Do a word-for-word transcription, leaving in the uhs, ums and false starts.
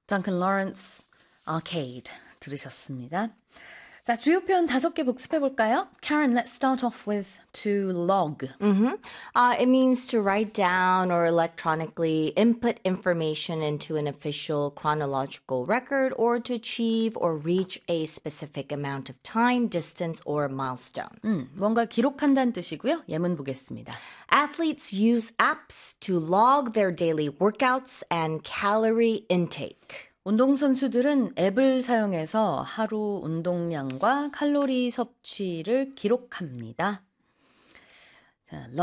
Duncan Lawrence, Arcade 들으셨습니다. 자, 주요 표현 다섯 개 복습해 볼까요? Karen, let's start off with to log. Mm-hmm. Uh, it means to write down or electronically input information into an official chronological record or to achieve or reach a specific amount of time, distance, or milestone. 음, 뭔가 기록한다는 뜻이고요. 예문 보겠습니다. Athletes use apps to log their daily workouts and calorie intake. 운동선수들은 앱을 사용해서 하루 운동량과 칼로리 섭취를 기록합니다. 자,